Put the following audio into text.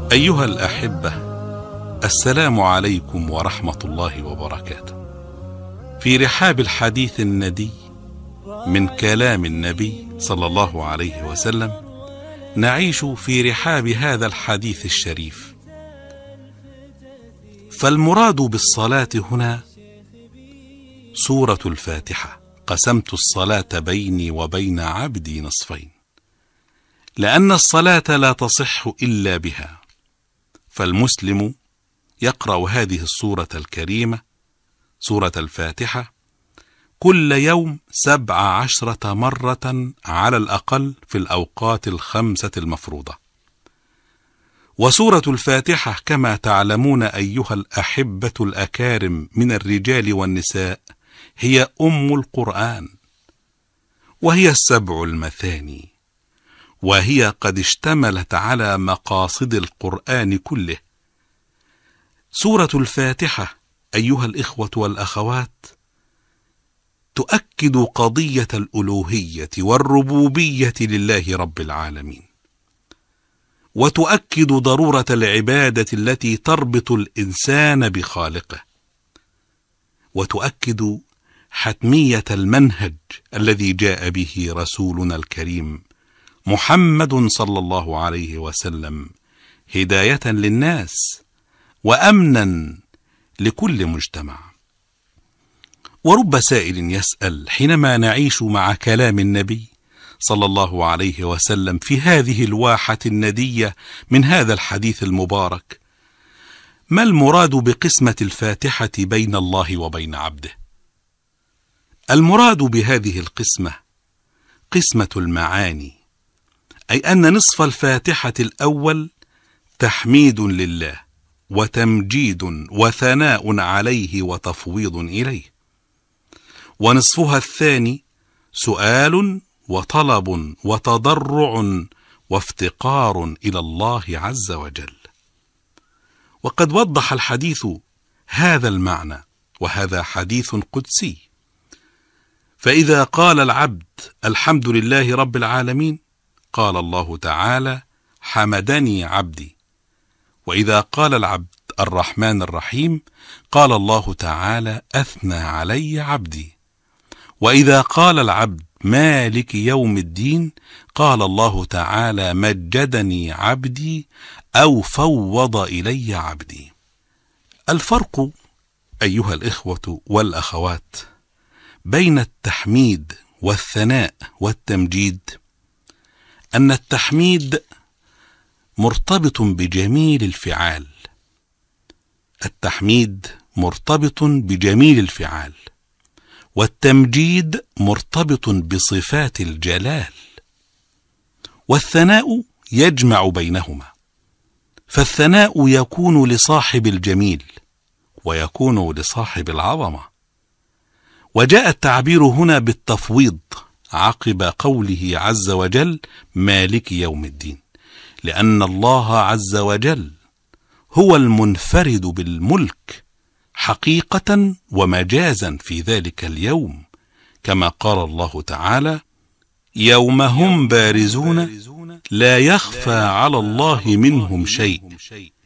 أيها الأحبة، السلام عليكم ورحمة الله وبركاته. في رحاب الحديث الندي من كلام النبي صلى الله عليه وسلم نعيش في رحاب هذا الحديث الشريف. فالمراد بالصلاة هنا سورة الفاتحة. قسمت الصلاة بيني وبين عبدي نصفين، لأن الصلاة لا تصح إلا بها، فالمسلم يقرأ هذه السورة الكريمة سورة الفاتحة كل يوم 17 مرة على الأقل في الأوقات الخمسة المفروضة. وسورة الفاتحة كما تعلمون أيها الأحبة الأكارم من الرجال والنساء هي أم القرآن، وهي السبع المثاني، وهي قد اشتملت على مقاصد القرآن كله. سورة الفاتحة أيها الإخوة والأخوات تؤكد قضية الألوهية والربوبية لله رب العالمين، وتؤكد ضرورة العبادة التي تربط الإنسان بخالقه، وتؤكد حتمية المنهج الذي جاء به رسولنا الكريم محمد صلى الله عليه وسلم هداية للناس وأمنا لكل مجتمع. ورب سائل يسأل حينما نعيش مع كلام النبي صلى الله عليه وسلم في هذه الواحة الندية من هذا الحديث المبارك: ما المراد بقسمة الفاتحة بين الله وبين عبده؟ المراد بهذه القسمة قسمة المعاني، أي أن نصف الفاتحة الأول تحميد لله وتمجيد وثناء عليه وتفويض إليه، ونصفها الثاني سؤال وطلب وتضرع وافتقار إلى الله عز وجل. وقد وضح الحديث هذا المعنى، وهذا حديث قدسي. فإذا قال العبد الحمد لله رب العالمين قال الله تعالى حمدني عبدي، وإذا قال العبد الرحمن الرحيم قال الله تعالى أثنى علي عبدي، وإذا قال العبد مالك يوم الدين قال الله تعالى مجدني عبدي أو فوض إلي عبدي. الفرق أيها الإخوة والأخوات بين التحميد والثناء والتمجيد أن التحميد مرتبط بجميل الفعال، التحميد مرتبط بجميل الفعال، والتمجيد مرتبط بصفات الجلال، والثناء يجمع بينهما، فالثناء يكون لصاحب الجميل ويكون لصاحب العظمة. وجاء التعبير هنا بالتفويض عقب قوله عز وجل مالك يوم الدين، لأن الله عز وجل هو المنفرد بالملك حقيقة ومجازا في ذلك اليوم، كما قال الله تعالى يوم هم بارزون لا يخفى على الله منهم شيء